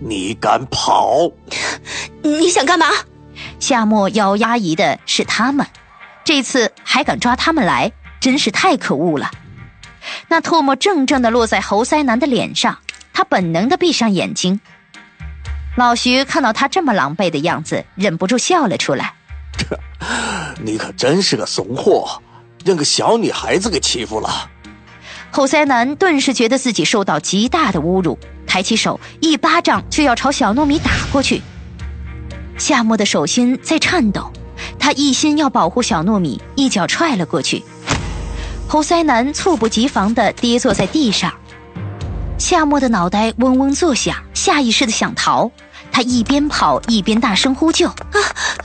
你敢跑？ 你想干嘛？ 夏沫咬牙疑的是他们，这次还敢抓他们来，真是太可恶了。那唾沫正正地落在侯塞南的脸上，他本能地闭上眼睛。老徐看到他这么狼狈的样子，忍不住笑了出来。 你可真是个怂货，让个小女孩子给欺负了。 侯塞南顿时觉得自己受到极大的侮辱，抬起手一巴掌就要朝小糯米打过去。夏沫的手心在颤抖，他一心要保护小糯米，一脚踹了过去。侯塞南猝不及防地跌坐在地上，夏沫的脑袋嗡嗡作响，下意识地想逃。他一边跑一边大声呼救：